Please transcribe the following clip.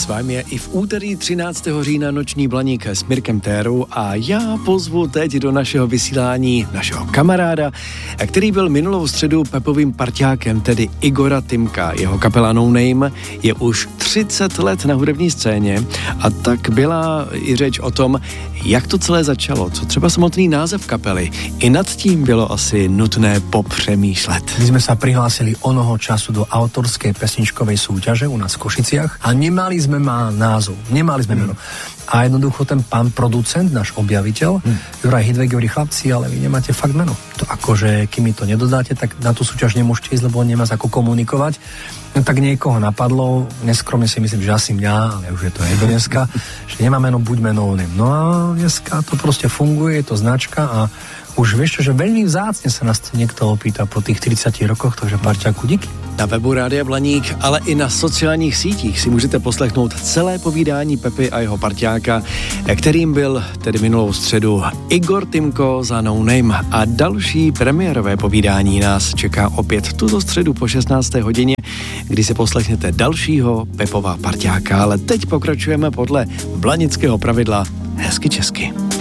S vámi je i v úterý 13. října noční blaník s Mirkem Térou a já pozvu teď do našeho vysílání našeho kamaráda, který byl minulou středu Pepovým parťákem, tedy Igora Tymka. Jeho kapela No Name je už 30 let na hudební scéně a tak byla i řeč o tom, jak to celé začalo, co třeba samotný název kapely. I nad tím bylo asi nutné popřemýšlet. My sme sa prihlásili onoho času do autorskej pesničkovej súťaže u nás v Košiciach a nemali sme názov, nemali sme meno. A jednoducho ten pán producent, náš objaviteľ, Juraj Hidvek, hovorí: chlapci, ale vy nemáte fakt meno. To akože, kým mi to nedodáte, tak na tú súťaž nemôžete ísť, lebo on nemá ako komunikovať. No tak niekoho napadlo, neskromne si myslím, že asi mňa, ale už je to jedno dneska, že nemá meno, buď meno onem. No a dneska to proste funguje, je to značka a už vieš čo, že veľmi vzácne sa nás niekto opýta po tých 30 rokoch, takže parťáku, díky. Na webu Rádia Blaník, ale i na sociálních sítích si můžete poslechnout celé povídání Pepy a jeho parťáka, kterým byl tedy minulou středu Igor Tymko za No Name. A další premiérové povídání nás čeká opět tuto středu po 16. hodině, kdy si poslechnete dalšího Pepova parťáka. Ale teď pokračujeme podle blanického pravidla hezky česky.